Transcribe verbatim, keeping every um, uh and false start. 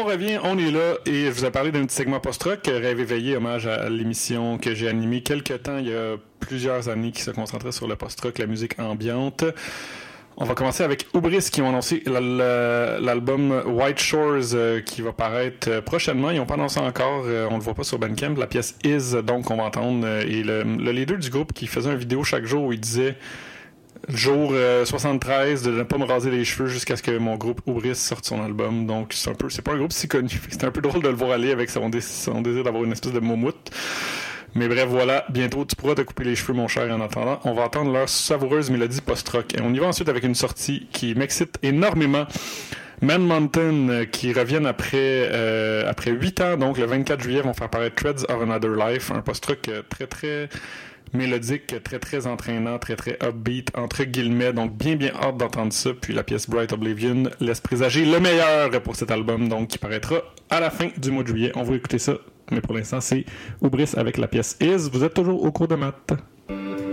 revient, on est là et je vous ai parlé d'un petit segment post-rock, Rêve éveillé, hommage à l'émission que j'ai animée quelques temps, il y a plusieurs années, qui se concentrait sur le post-rock, la musique ambiante. On va commencer avec Hubris qui ont annoncé l'album White Shores euh, qui va paraître prochainement. Ils n'ont pas annoncé encore, euh, on ne le voit pas sur Bandcamp. La pièce Is, donc, on va entendre. Euh, et le, le leader du groupe qui faisait une vidéo chaque jour où il disait jour euh, soixante-treize de ne pas me raser les cheveux jusqu'à ce que mon groupe Hubris sorte son album. Donc, c'est un peu, c'est pas un groupe si connu. C'est un peu drôle de le voir aller avec son, dé- son désir d'avoir une espèce de moumoute. Mais bref, voilà, bientôt tu pourras te couper les cheveux, mon cher, en attendant. On va entendre leur savoureuse mélodie post-rock. Et on y va ensuite avec une sortie qui m'excite énormément. Man Mountain, euh, qui reviennent après euh, après huit ans, donc le vingt-quatre juillet, vont faire paraître Threads of Another Life, un post-rock euh, très très mélodique, très très entraînant, très très upbeat, entre guillemets, donc bien bien hâte d'entendre ça. Puis la pièce Bright Oblivion laisse présager le meilleur pour cet album, donc qui paraîtra à la fin du mois de juillet. On va écouter ça. Mais pour l'instant, c'est Hubris avec la pièce Is. Vous êtes toujours au cours de maths.